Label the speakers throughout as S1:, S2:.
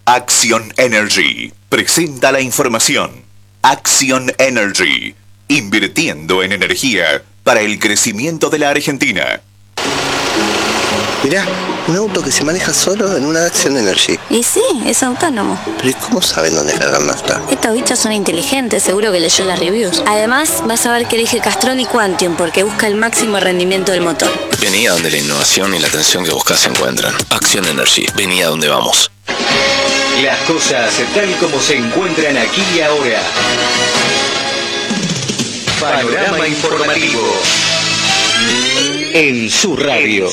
S1: Action Energy presenta la información. Action Energy, invirtiendo en energía para el crecimiento de la Argentina.
S2: Mirá, un auto que se maneja solo en una Action Energy.
S3: Y sí, es autónomo.
S2: Pero ¿y cómo saben dónde cargar nafta?
S3: Estos bichos son inteligentes, seguro que leyó las reviews. Además, vas a ver que elige Castrol y Quantium porque busca el máximo rendimiento del motor.
S4: Vení a donde la innovación y la atención que buscas se encuentran. Action Energy, vení a donde vamos.
S5: Las cosas tal como se encuentran aquí y ahora. Panorama informativo. En su radio.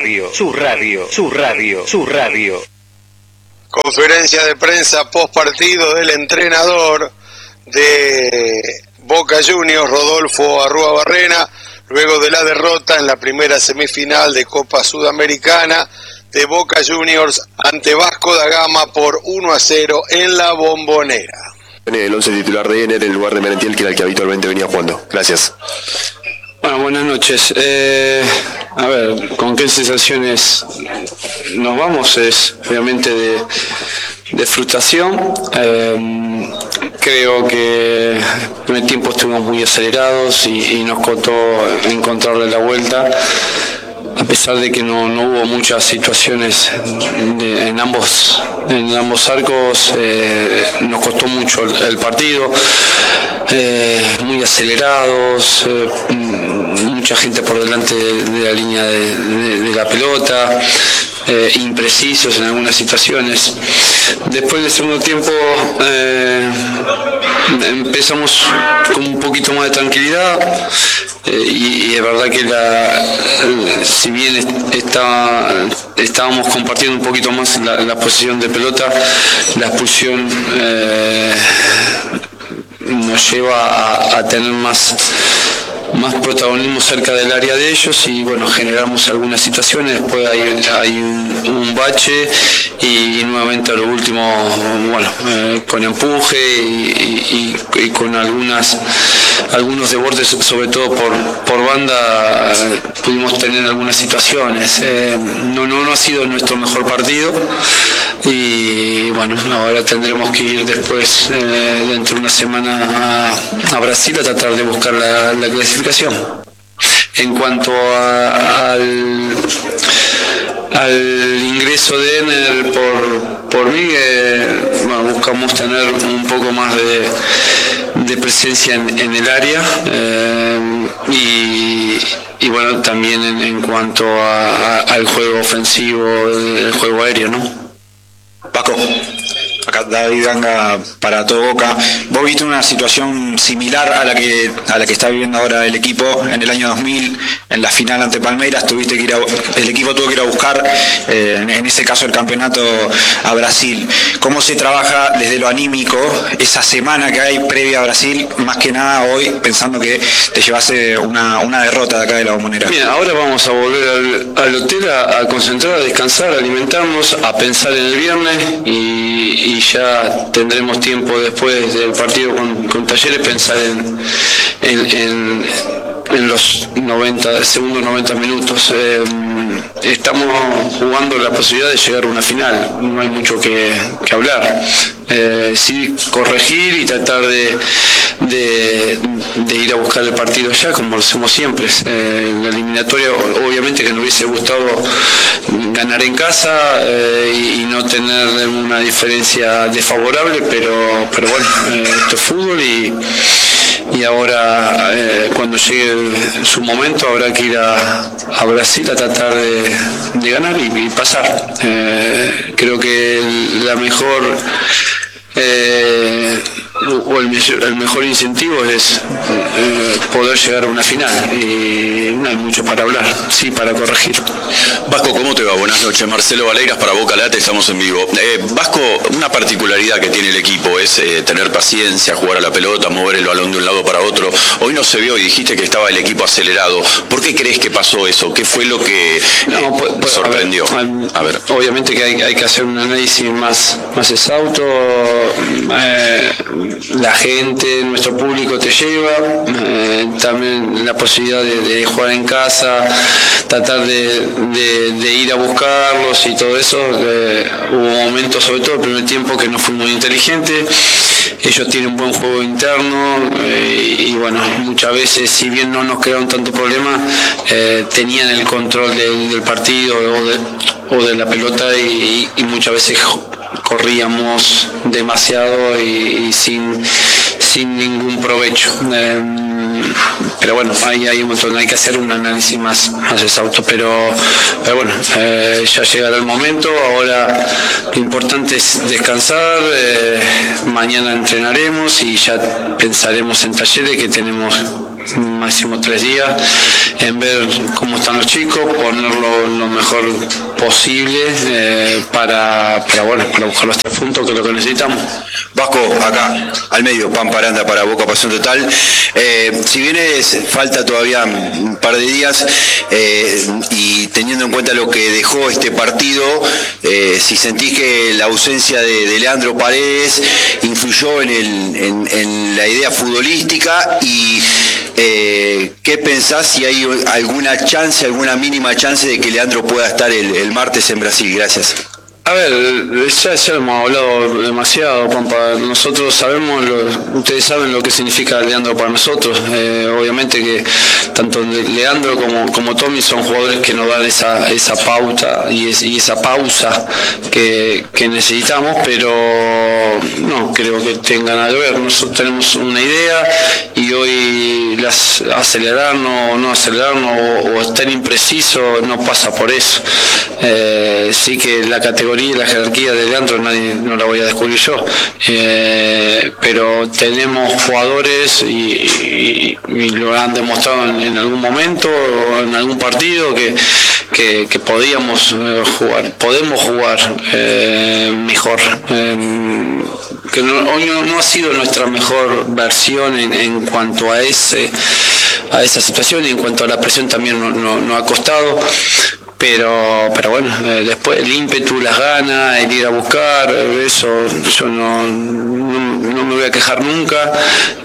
S6: Conferencia de prensa post partido del entrenador de Boca Juniors, Rodolfo Arrúa Barrena, luego de la derrota en la primera semifinal de Copa Sudamericana de Boca Juniors ante Vasco da Gama por 1-0 en la Bombonera.
S7: El 11 titular de Ener en lugar de Merentiel, que era el que habitualmente venía jugando. Gracias.
S8: Bueno, buenas noches. A ver, ¿con qué sensaciones nos vamos? Es obviamente de frustración. Creo que en el tiempo estuvimos muy acelerados y nos costó encontrarle la vuelta. A pesar de que no hubo muchas situaciones en ambos arcos, nos costó mucho el partido, muy acelerados, mucha gente por delante de la línea de la pelota, imprecisos en algunas situaciones. Después del segundo tiempo empezamos con un poquito más de tranquilidad. Y es verdad que si bien estábamos compartiendo un poquito más la posición de pelota, la expulsión nos lleva a tener más protagonismo cerca del área de ellos y bueno, generamos algunas situaciones, después hay un bache y nuevamente a lo último, bueno, con empuje y con algunos desbordes, sobre todo por banda, pudimos tener algunas situaciones. No ha sido nuestro mejor partido y bueno, ahora tendremos que ir después, dentro de una semana a Brasil a tratar de buscar la clasificación. En cuanto al ingreso de Ener por mí, bueno, buscamos tener un poco más de presencia en el área y bueno, también en cuanto al juego ofensivo, el juego aéreo, ¿no?
S9: Paco, acá David Ganga para todo Boca. Vos viste una situación similar a la que está viviendo ahora el equipo en el año 2000, en la final ante Palmeiras. El equipo tuvo que ir a buscar, en ese caso el campeonato, a Brasil. ¿Cómo se trabaja desde lo anímico esa semana que hay previa a Brasil, más que nada hoy, pensando que te llevase una derrota de acá de la Bombonera?
S8: Bien, ahora vamos a volver al hotel a concentrar, a descansar, a alimentarnos, a pensar en el viernes y ya tendremos tiempo después del partido con Talleres pensar en los segundos 90 minutos. Estamos jugando la posibilidad de llegar a una final, no hay mucho que hablar. Sí, corregir y tratar de ir a buscar el partido ya, como lo hacemos siempre. En la eliminatoria, obviamente que nos hubiese gustado ganar en casa y no tener una diferencia desfavorable, pero bueno, esto es fútbol y ahora cuando llegue su momento habrá que ir a Brasil a tratar de ganar y pasar. Creo que la mejor o el mejor incentivo es poder llegar a una final y no hay mucho para hablar, sí, para corregir.
S4: Vasco, ¿cómo te va? Buenas noches, Marcelo Valeiras para Boca Late, estamos en vivo. Vasco, una particularidad que tiene el equipo es tener paciencia, jugar a la pelota, mover el balón de un lado para otro. Hoy no se vio y dijiste que estaba el equipo acelerado. ¿Por qué crees que pasó eso? ¿Qué fue lo que sorprendió?
S8: A ver, obviamente que hay que hacer un análisis más exhausto. La gente, nuestro público te lleva, también la posibilidad de jugar en casa, tratar de ir a buscarlos y todo eso. Hubo momentos, sobre todo el primer tiempo, que no fue muy inteligente. Ellos tienen un buen juego interno y bueno, muchas veces, si bien no nos crearon tanto problema, tenían el control del partido o de la pelota y muchas veces corríamos demasiado y sin ningún provecho. Pero bueno, hay un montón, hay que hacer un análisis más exhausto, pero bueno, ya llegará el momento. Ahora lo importante es descansar, mañana entrenaremos y ya pensaremos en Talleres, que tenemos máximo 3 días, en ver cómo están los chicos, ponerlo lo mejor posible para buscar los 3 puntos, que es lo que necesitamos.
S10: Vasco, acá al medio, Pampa Aranda para Boca Pasión Total. Si bien falta todavía un par de días y teniendo en cuenta lo que dejó este partido, si sentís que la ausencia de Leandro Paredes influyó en la idea futbolística y ¿qué pensás si hay alguna chance, alguna mínima chance de que Leandro pueda estar el martes en Brasil? Gracias.
S8: A ver, ya hemos hablado demasiado, Pampa. Nosotros sabemos, ustedes saben lo que significa Leandro para nosotros. Obviamente que tanto Leandro como Tommy son jugadores que nos dan esa pauta y esa pausa que necesitamos, pero no creo que tenga nada que ver. Nosotros tenemos una idea y hoy acelerarnos o no acelerarnos o estar impreciso no pasa por eso. Sí que la categoría y la jerarquía de Leandro no la voy a descubrir yo, pero tenemos jugadores y lo han demostrado en algún momento o en algún partido que podemos jugar mejor, que hoy no ha sido nuestra mejor versión en cuanto a esa situación, y en cuanto a la presión también nos ha costado. Pero bueno, después el ímpetu, las ganas, el ir a buscar, eso yo no me voy a quejar nunca.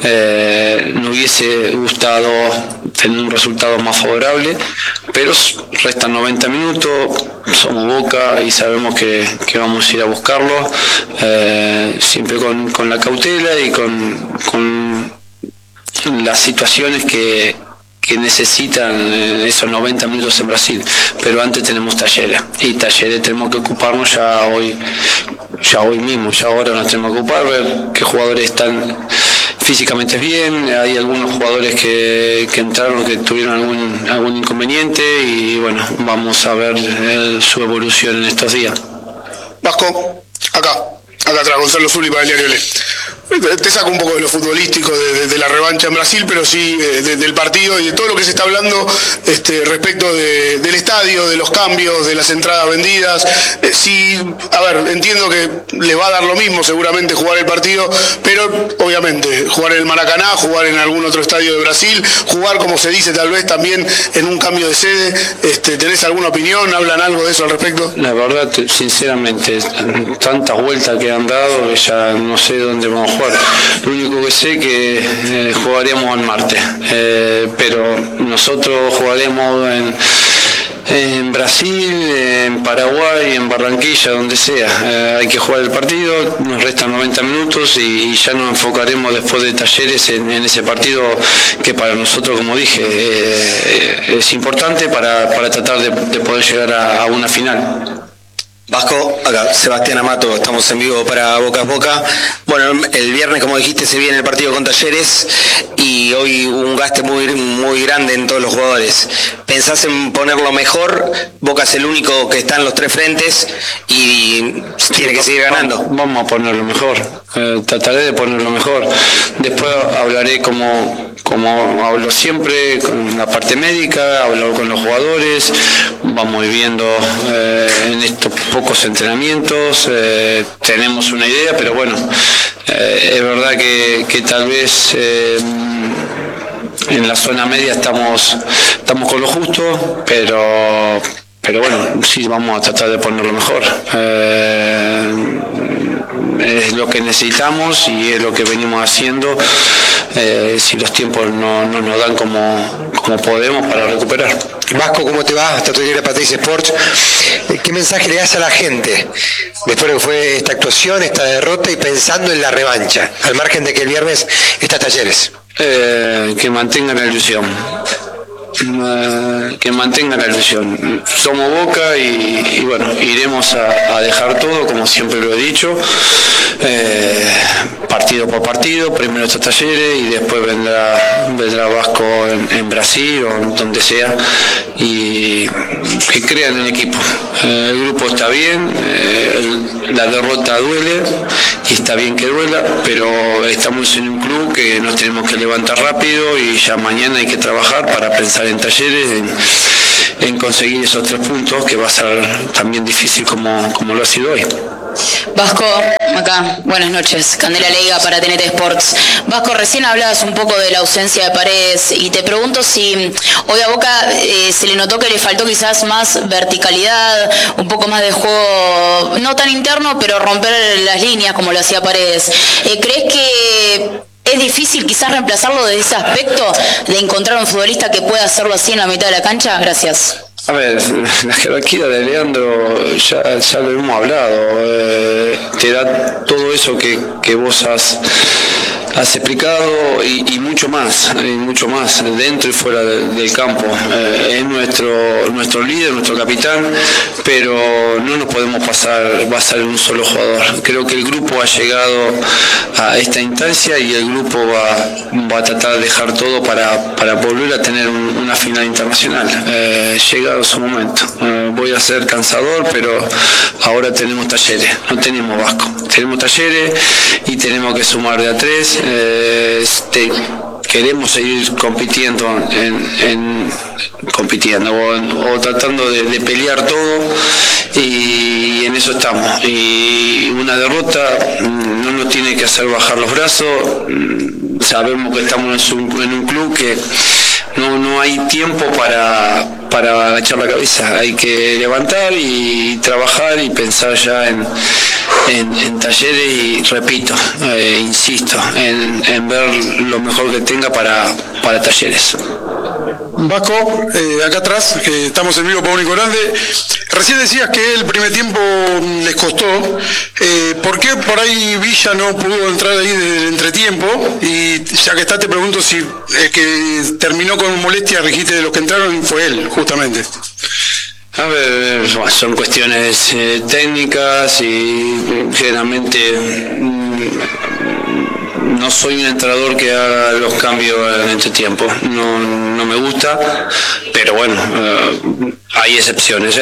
S8: No hubiese gustado tener un resultado más favorable, pero restan 90 minutos, somos Boca y sabemos que vamos a ir a buscarlo, siempre con la cautela y con las situaciones que necesitan esos 90 minutos en Brasil, pero antes tenemos Talleres, y Talleres tenemos que ocuparnos ya hoy mismo, ya ahora nos tenemos que ocupar, ver qué jugadores están físicamente bien. Hay algunos jugadores que entraron que tuvieron algún inconveniente y bueno, vamos a ver su evolución en estos días.
S11: Vasco, acá atrás, Gonzalo Zuli para el diario Le. Te saco un poco de lo futbolístico de la revancha en Brasil, pero sí del partido y de todo lo que se está hablando respecto del estadio, de los cambios, de las entradas vendidas. Entiendo que le va a dar lo mismo seguramente jugar el partido, pero obviamente jugar en el Maracaná, jugar en algún otro estadio de Brasil, jugar como se dice tal vez también en un cambio de sede. ¿Tenés alguna opinión? ¿Hablan algo de eso al respecto?
S8: La verdad, sinceramente, tantas vueltas que han dado que ya no sé dónde vamos a jugar. Lo único que sé que jugaremos el martes, pero nosotros jugaremos en Brasil, en Paraguay, en Barranquilla, donde sea. Hay que jugar el partido, nos restan 90 minutos y ya nos enfocaremos después de Talleres en ese partido que para nosotros, como dije, es importante para tratar de poder llegar a una final.
S2: Vasco, acá Sebastián Amato, estamos en vivo para Boca a Boca. Bueno, el viernes, como dijiste, se viene el partido con Talleres y hoy hubo un gasto muy grande en todos los jugadores. ¿Pensás en ponerlo mejor? Boca es el único que está en los 3 frentes y tiene que seguir ganando.
S8: Vamos a ponerlo mejor, trataré de ponerlo mejor. Después hablaré como hablo siempre, con la parte médica, hablo con los jugadores, vamos viendo en estos pocos entrenamientos, tenemos una idea, pero bueno, es verdad que tal vez en la zona media estamos con lo justo, pero bueno, sí vamos a tratar de ponerlo mejor. Es lo que que necesitamos y es lo que venimos haciendo, si los tiempos no nos dan como podemos para recuperar.
S12: Vasco, ¿cómo te va? Hasta tu directa Patricia Sports. ¿Qué mensaje le das a la gente después de que fue esta actuación, esta derrota y pensando en la revancha, al margen de que el viernes está Talleres?
S8: Que mantengan la ilusión. Que mantengan la ilusión. Somos Boca y bueno, iremos a dejar todo, como siempre lo he dicho, partido por partido. Primero está Talleres y después vendrá Vasco en Brasil o donde sea, y que crean en el equipo. El grupo está bien, la derrota duele y está bien que duela, pero estamos en un club que nos tenemos que levantar rápido y ya mañana hay que trabajar para pensar en Talleres, en conseguir esos 3 puntos, que va a ser también difícil como lo ha sido hoy.
S13: Vasco, acá, buenas noches, Candela Leiga para TNT Sports. Vasco, recién hablabas un poco de la ausencia de Paredes y te pregunto si hoy a Boca se le notó que le faltó quizás más verticalidad, un poco más de juego, no tan interno, pero romper las líneas como lo hacía Paredes. ¿Crees que es difícil quizás reemplazarlo desde ese aspecto, de encontrar un futbolista que pueda hacerlo así en la mitad de la cancha? Gracias.
S8: A ver, la jerarquía de Leandro ya lo hemos hablado, te da todo eso que vos has explicado y mucho más, dentro y fuera del campo. Es nuestro líder, nuestro capitán, pero no nos podemos basar en un solo jugador. Creo que el grupo ha llegado a esta instancia y el grupo va a tratar de dejar todo para volver a tener una final internacional. Llegado su momento. Voy a ser cansador, pero ahora tenemos Talleres, no tenemos Vasco. Tenemos Talleres y tenemos que sumar de a 3. Queremos seguir compitiendo o tratando de pelear todo, y en eso estamos. Y una derrota no nos tiene que hacer bajar los brazos. Sabemos que estamos en un club que no hay tiempo para agachar la cabeza. Hay que levantar y trabajar y pensar ya en Talleres y, repito, insisto, en ver lo mejor que tenga para Talleres.
S11: Vasco, acá atrás, que estamos en vivo para Único Grande. Recién decías que el primer tiempo les costó. ¿Por qué por ahí Villa no pudo entrar ahí del entretiempo? Y ya que está, te pregunto si el que terminó con molestia, dijiste, de los que entraron, fue él, justamente.
S8: A ver, son cuestiones técnicas y generalmente no soy un entrenador que haga los cambios en este tiempo. No me gusta, pero bueno, hay excepciones.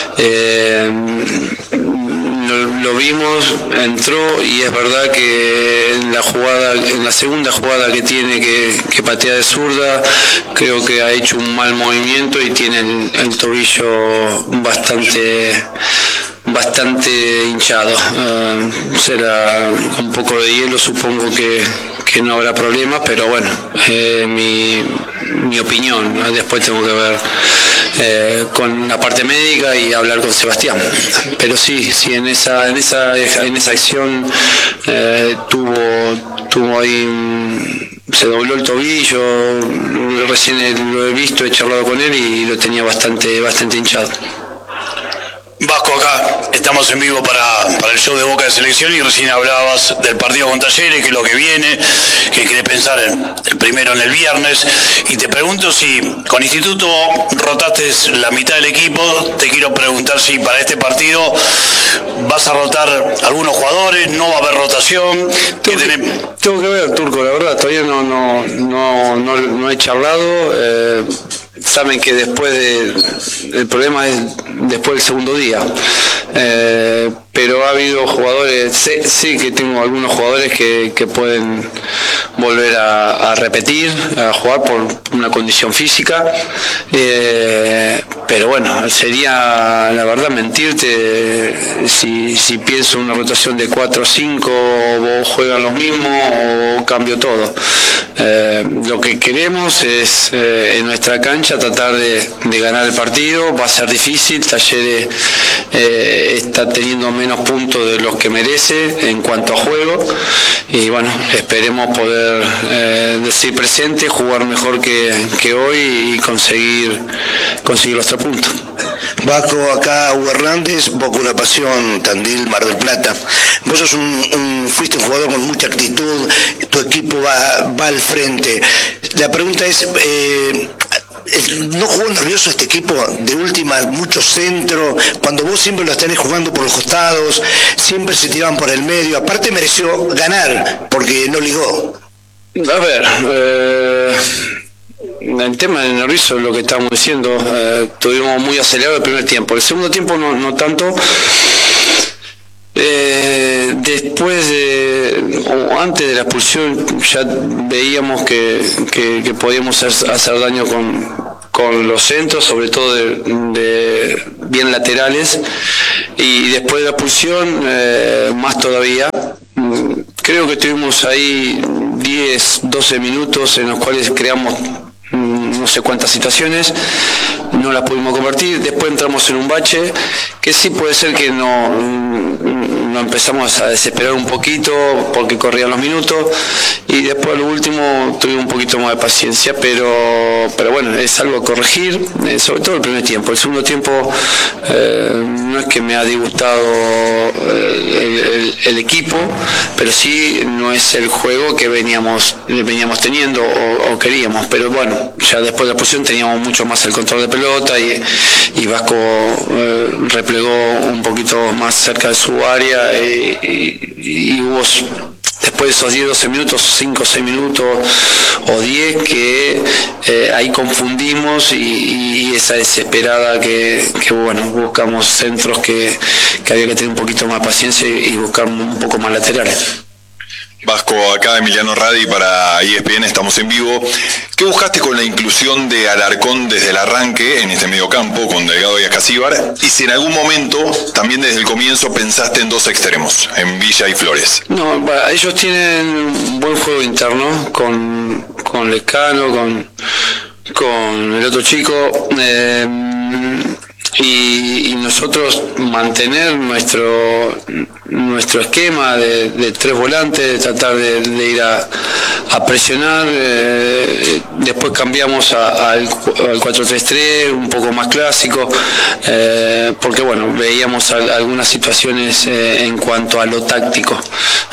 S8: Lo vimos, entró, y es verdad que en la segunda jugada que tiene que patea de zurda, creo que ha hecho un mal movimiento y tiene el tobillo bastante hinchado. Será un poco de hielo, supongo que no habrá problema, pero bueno, mi opinión, después tengo que ver con la parte médica y hablar con Sebastián, pero sí, en esa acción tuvo ahí, se dobló el tobillo. Recién lo he visto, he charlado con él y lo tenía bastante hinchado.
S14: Vasco, acá estamos en vivo para el show de Boca de Selección, y recién hablabas del partido con Talleres, que es lo que viene, que querés pensar el primero en el viernes, y te pregunto si con Instituto rotaste la mitad del equipo. Te quiero preguntar si para este partido vas a rotar algunos jugadores, no va a haber rotación.
S8: Tengo que ver, Turco, la verdad, todavía no he charlado. Saben que el problema es después del segundo día, pero ha habido jugadores, sé que tengo algunos jugadores que pueden volver a repetir, a jugar por una condición física, pero bueno, sería la verdad mentirte si pienso una rotación de 4 o 5, o juegan los mismos o cambio todo. Lo que queremos es en nuestra cancha tratar de ganar el partido. Va a ser difícil. Talleres está teniendo menos puntos de los que merece en cuanto a juego, y bueno, esperemos poder decir presente, jugar mejor que hoy y conseguir los 3 puntos.
S15: Vasco, acá Hugo Hernández, Boca Una Pasión, Tandil, Mar del Plata. Vos sos fuiste un jugador con mucha actitud, tu equipo va al frente. La pregunta es, ¿no jugó nervioso este equipo? De última, mucho centro, cuando vos siempre los tenés jugando por los costados, siempre se tiraban por el medio, aparte mereció ganar, porque no ligó.
S8: A ver, el tema del nervioso es lo que estábamos diciendo, tuvimos muy acelerado el primer tiempo, el segundo tiempo no tanto. Después o antes de la expulsión ya veíamos que podíamos hacer daño con los centros, sobre todo de bien laterales, y después de la expulsión más todavía. Creo que tuvimos ahí 10-12 minutos en los cuales creamos no sé cuántas situaciones, no las pudimos convertir. Después entramos en un bache que sí puede ser que no empezamos a desesperar un poquito porque corrían los minutos, y después lo último tuvimos un poquito más de paciencia, pero bueno, es algo a corregir, sobre todo el primer tiempo. El segundo tiempo no es que me ha disgustado el equipo, pero sí no es el juego que veníamos teniendo o queríamos, pero bueno, ya después de la expulsión teníamos mucho más el control de pelota y Vasco replegó un poquito más cerca de su área, y hubo después de esos 10-12 minutos, 5 o 6 minutos o 10 que ahí confundimos y esa desesperada que bueno, buscamos centros que había que tener un poquito más de paciencia y buscar un poco más laterales.
S16: Vasco, acá Emiliano Radi para ESPN, estamos en vivo. ¿Qué buscaste con la inclusión de Alarcón desde el arranque en este mediocampo con Delgado y Ascasíbar? Y si en algún momento, también desde el comienzo, pensaste en 2 extremos, en Villa y Flores. No,
S8: ellos tienen un buen juego interno con Lescano, con el otro chico. Y nosotros mantener nuestro esquema de 3 volantes, tratar de ir a presionar. Después cambiamos al 4-3-3, un poco más clásico, porque bueno, veíamos algunas situaciones en cuanto a lo táctico.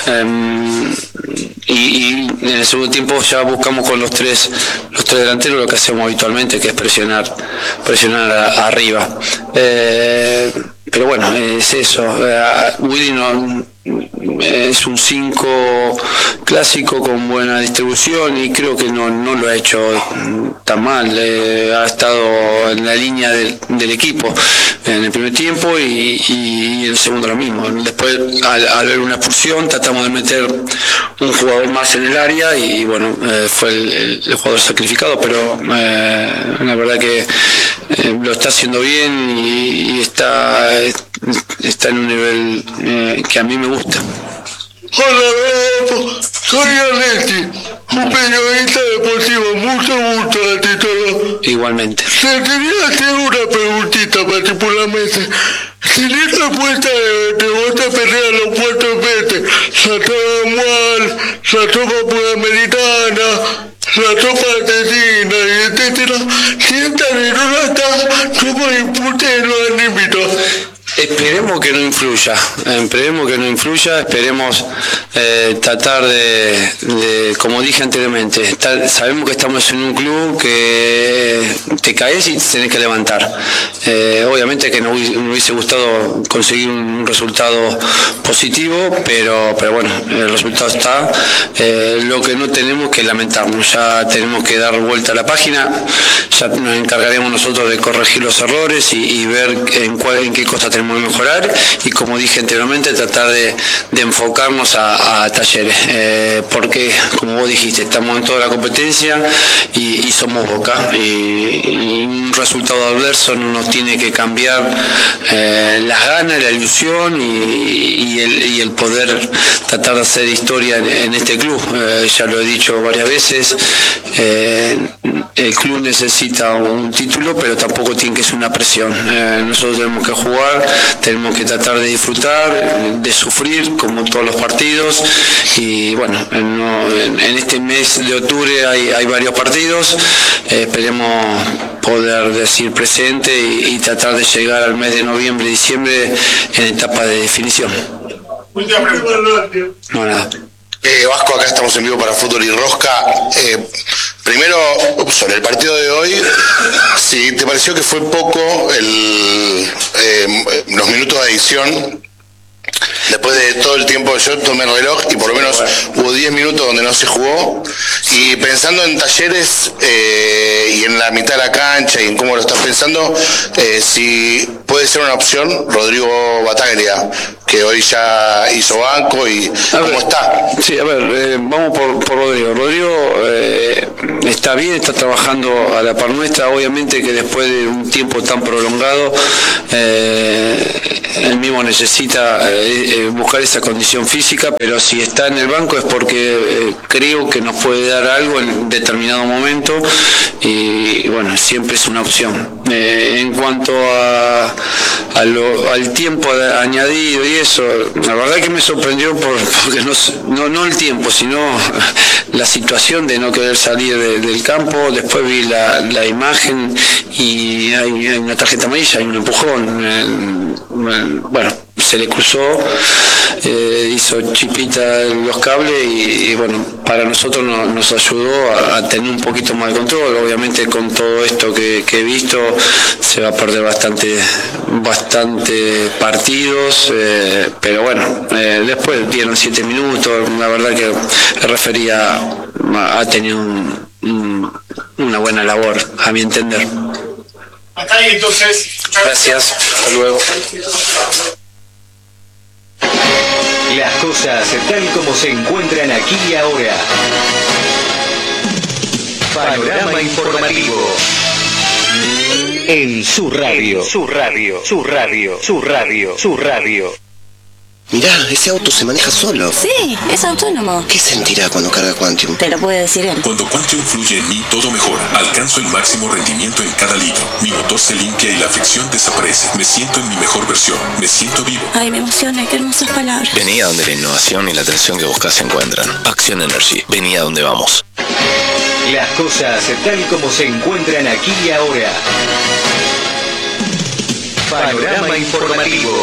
S8: Y en el segundo tiempo ya buscamos con los tres delanteros lo que hacemos habitualmente, que es presionar arriba. Pero bueno, es eso. Willy es un 5 clásico con buena distribución y creo que no lo ha hecho tan mal. Ha estado en la línea del equipo en el primer tiempo y en el segundo lo mismo. Después, al ver una expulsión, tratamos de meter un jugador más en el área y bueno, fue el jugador sacrificado, pero la verdad que lo está haciendo bien y está en un nivel que a mí me gusta.
S17: Hola, soy Arnetti, un periodista deportivo, mucho gusto a ti todo.
S8: Igualmente.
S17: Te quería hacer una preguntita particularmente. Si en esta apuesta de vos te peleas los puertos verdes, la tropa mual, la tropa puramericana, la tropa argentina, etcétera, si esta no está, ¿cómo impute los anímitos?
S8: Esperemos que no influya, esperemos tratar de, como dije anteriormente, sabemos que estamos en un club que te caes y te tenés que levantar. Obviamente que nos hubiese gustado conseguir un resultado positivo, pero bueno, el resultado está. Lo que no tenemos que lamentarnos, ya tenemos que dar vuelta a la página, ya nos encargaremos nosotros de corregir los errores y ver en qué cosa tenemos que mejorar mejorar y, como dije anteriormente, tratar de enfocarnos a Talleres, porque, como vos dijiste, estamos en toda la competencia y somos Boca, y un resultado adverso no nos tiene que cambiar las ganas, la ilusión y el poder tratar de hacer historia en este club. Ya lo he dicho varias veces, el club necesita un título, pero tampoco tiene que ser una presión. Nosotros tenemos que jugar, tenemos que tratar de disfrutar, de sufrir como todos los partidos, y bueno, en este mes de octubre hay varios partidos. Esperemos poder decir presente y tratar de llegar al mes de noviembre, diciembre en etapa de definición. No, nada.
S11: Vasco, acá estamos en vivo para Fútbol y Rosca. Primero, sobre el partido de hoy, si te pareció que fue poco los minutos de adición, después de todo el tiempo yo tomé el reloj y por lo menos hubo 10 minutos donde no se jugó, y pensando en Talleres y en la mitad de la cancha y en cómo lo estás pensando, si puede ser una opción Rodrigo Bataglia, que hoy ya hizo banco, y cómo está.
S8: Sí, a ver, vamos por Rodrigo. Rodrigo está bien, está trabajando a la par nuestra. Obviamente que después de un tiempo tan prolongado, él mismo necesita buscar esa condición física, pero si está en el banco es porque creo que nos puede dar algo en determinado momento, y bueno, siempre es una opción. En cuanto al tiempo añadido y eso, la verdad que me sorprendió porque no el tiempo, sino la situación de no querer salir del campo. Después vi la imagen y hay una tarjeta amarilla, hay un empujón. Bueno, se le cruzó, hizo chipita los cables y bueno, para nosotros nos ayudó a tener un poquito más de control. Obviamente con todo esto que he visto se va a perder bastante partidos, pero bueno, después dieron 7 minutos. La verdad que el referí ha tenido una buena labor, a mi entender.
S11: Hasta ahí entonces.
S8: Gracias, hasta luego.
S5: Las cosas tal como se encuentran aquí y ahora. Panorama informativo. En su radio.
S15: Mirá, ese auto se maneja solo.
S3: Sí, es autónomo.
S15: ¿Qué sentirá cuando carga Quantium?
S3: Te lo puede decir él.
S18: Cuando Quantium fluye en mí, todo mejora. Alcanzo el máximo rendimiento en cada litro. Mi motor se limpia y la fricción desaparece. Me siento en mi mejor versión. Me siento vivo.
S3: Ay, me emociona, qué hermosas palabras.
S19: Vení a donde la innovación y la atención que buscas se encuentran. Action Energy. Vení a donde vamos.
S5: Las cosas tal como se encuentran aquí y ahora. Panorama informativo.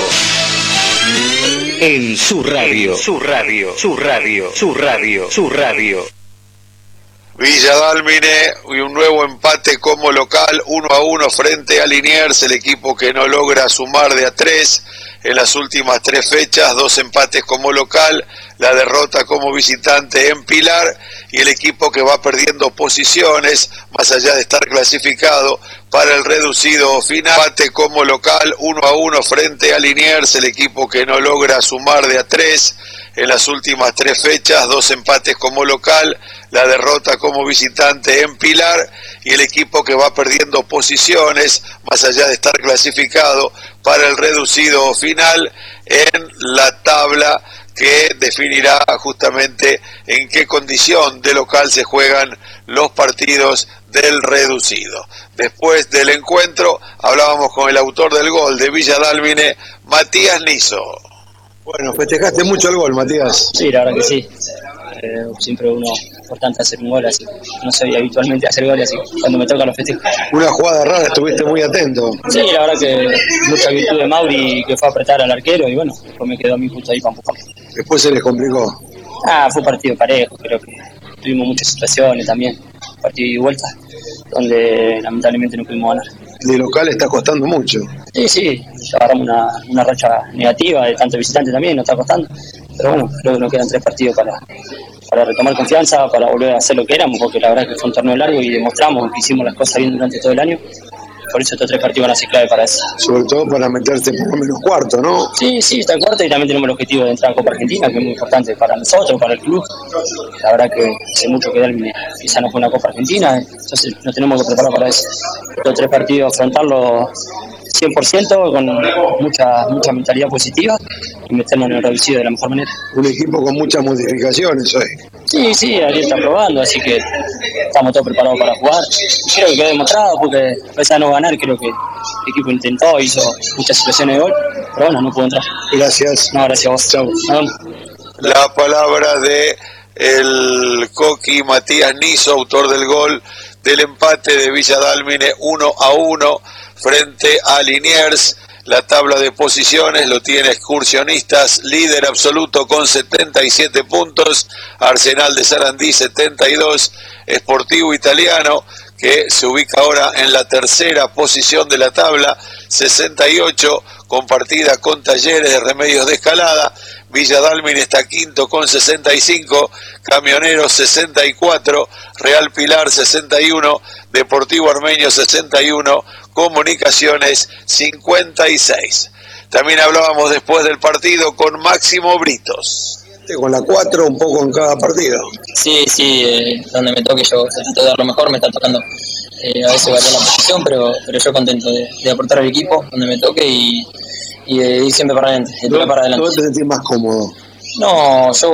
S5: En su radio.
S6: Villa Dálmine y un nuevo empate como local, 1-1 frente a Liniers, el equipo que no logra sumar de a 3 en las últimas 3 fechas, 2 empates como local, la derrota como visitante en Pilar, y el equipo que va perdiendo posiciones, más allá de estar clasificado para el reducido final. Empate como local, 1-1 frente a Liniers, el equipo que no logra sumar de a 3 en las últimas 3 fechas, 2 empates como local, la derrota como visitante en Pilar, y el equipo que va perdiendo posiciones, más allá de estar clasificado para el reducido final en la tabla que definirá justamente en qué condición de local se juegan los partidos del reducido. Después del encuentro hablábamos con el autor del gol de Villa Dálmine, Matías Niso.
S20: Bueno, festejaste mucho el gol, Matías.
S21: Sí, la verdad que sí. Siempre uno importante hacer un gol, así no soy habitualmente hacer goles, así cuando me toca los festejos.
S20: Una jugada rara, estuviste muy atento.
S21: Sí, la verdad que mucha virtud de Mauri, que fue a apretar al arquero, y bueno, después me quedó a mí justo ahí para empujar.
S20: Después se les complicó.
S21: Fue un partido parejo, creo que tuvimos muchas situaciones también, partido de vuelta, donde lamentablemente no pudimos ganar.
S20: De local está costando mucho.
S21: Sí, agarramos una racha negativa, de tanto visitante también, nos está costando. Pero bueno, creo que nos quedan 3 partidos para retomar confianza, para volver a hacer lo que éramos, porque la verdad es que fue un torneo largo y demostramos que hicimos las cosas bien durante todo el año. por eso estos 3 partidos van a ser clave para eso.
S20: Sobre todo para meterte por lo menos cuarto, ¿no?
S21: Sí, está en cuarto y también tenemos el objetivo de entrar a Copa Argentina, que es muy importante para nosotros, para el club. La verdad que hace mucho que Dalmi quizá no fue una Copa Argentina, entonces nos tenemos que preparar para eso. Los 3 partidos afrontarlos 100% con mucha mentalidad positiva y meternos en el reducido de la mejor manera.
S20: Un equipo con muchas modificaciones hoy.
S21: Sí, Ariel está probando, así que estamos todos preparados para jugar. Y creo que quedó demostrado porque a pesar de no ganar, creo que el equipo intentó, hizo muchas situaciones de gol, pero bueno, no pudo entrar.
S20: Gracias.
S21: No, gracias a vos.
S20: Chau.
S6: La palabra de el Coqui Matías Niso, autor del gol del empate de Villa Dálmine 1-1 frente a Liniers. La tabla de posiciones lo tiene Excursionistas, líder absoluto con 77 puntos, Arsenal de Sarandí 72, Sportivo Italiano, que se ubica ahora en la tercera posición de la tabla, 68, compartida con Talleres de Remedios de Escalada. Villa Dálmine está quinto con 65, Camioneros 64, Real Pilar 61, Deportivo Armenio 61, Comunicaciones 56. También hablábamos después del partido con Máximo Britos.
S20: Con la 4 un poco en cada partido.
S21: Sí, donde me toque yo trato de dar lo mejor, me está tocando a veces variar la posición, pero yo contento de aportar al equipo donde me toque y de ir siempre para adelante, de tirar para adelante.
S20: ¿Dónde te sentís más cómodo?
S21: No, yo